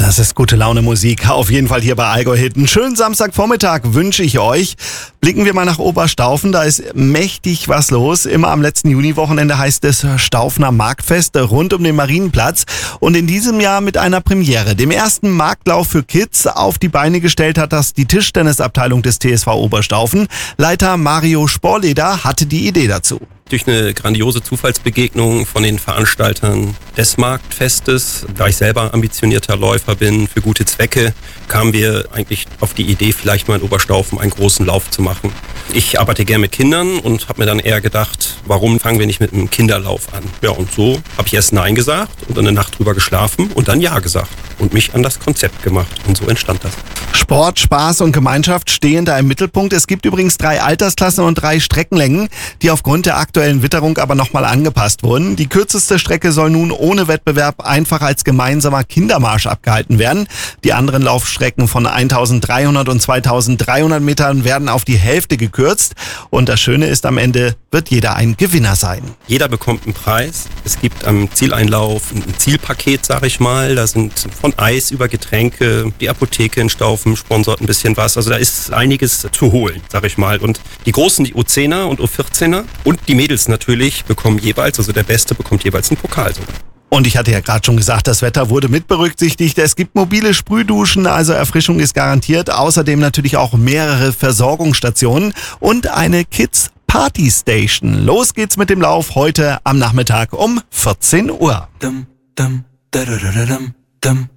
Das ist gute Laune Musik, auf jeden Fall hier bei Allgäu Hit. Einen schönen Samstagvormittag wünsche ich euch. Blicken wir mal nach Oberstaufen, da ist mächtig was los. Immer am letzten Juniwochenende heißt es Staufener Marktfest rund um den Marienplatz. Und in diesem Jahr mit einer Premiere, dem ersten Marktlauf für Kids. Auf die Beine gestellt hat das die Tischtennisabteilung des TSV Oberstaufen. Leiter Mario Sporleder hatte die Idee dazu. Durch eine grandiose Zufallsbegegnung von den Veranstaltern des Marktfestes, da ich selber ambitionierter Läufer bin für gute Zwecke, kamen wir eigentlich auf die Idee, vielleicht mal in Oberstaufen einen großen Lauf zu machen. Ich arbeite gern mit Kindern und habe mir dann eher gedacht, warum fangen wir nicht mit einem Kinderlauf an? Ja, und so habe ich erst Nein gesagt und dann eine Nacht drüber geschlafen und dann Ja gesagt und mich an das Konzept gemacht. Und so entstand das. Sport, Spaß und Gemeinschaft stehen da im Mittelpunkt. Es gibt übrigens 3 Altersklassen und 3 Streckenlängen, die aufgrund der aktuellen Witterung aber nochmal angepasst wurden. Die kürzeste Strecke soll nun ohne Wettbewerb einfach als gemeinsamer Kindermarsch abgehalten werden. Die anderen Laufstrecken von 1300 und 2300 Metern werden auf die Hälfte gekürzt. Und das Schöne ist, am Ende wird jeder ein Gewinner sein. Jeder bekommt einen Preis. Es gibt am Zieleinlauf ein Zielpaket, sage ich mal. Da sind von Eis über Getränke, die Apotheke in Staufen sponsort ein bisschen was. Also da ist einiges zu holen, sage ich mal. Und die Großen, die U10er und U14er und die Mädels natürlich bekommen jeweils, also der Beste bekommt jeweils einen Pokal sogar. Und ich hatte ja gerade schon gesagt, das Wetter wurde mit berücksichtigt. Es gibt mobile Sprühduschen, also Erfrischung ist garantiert. Außerdem natürlich auch mehrere Versorgungsstationen und eine Kids Party Station. Los geht's mit dem Lauf heute am Nachmittag um 14 Uhr. Dum, dum, da, da, da, da, dum, dum.